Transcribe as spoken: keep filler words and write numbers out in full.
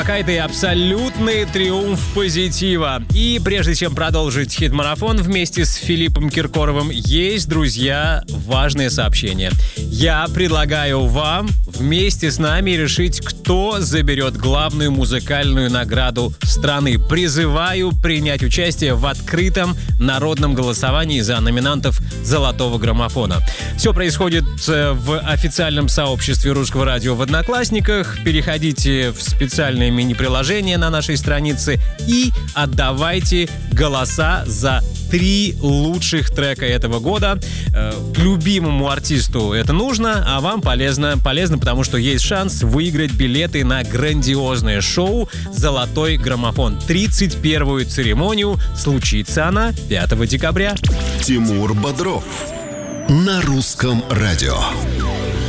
Какой-то абсолютный триумф позитива. И прежде чем продолжить хит-марафон вместе с Филиппом Киркоровым, есть, друзья, важное сообщение. Я предлагаю вам вместе с нами решить, кто заберет главную музыкальную награду страны. Призываю принять участие в открытом народном голосовании за номинантов «Золотого граммофона». Все происходит в официальном сообществе Русского радио в Одноклассниках. Переходите в специальное мини-приложение на нашей странице и отдавайте голоса за три лучших трека этого года. Э, любимому артисту это нужно, а вам полезно. Полезно, потому что есть шанс выиграть билеты на грандиозное шоу «Золотой граммофон». тридцать первую церемонию. Случится она пятого декабря. Тимур Бодров на Русском радио.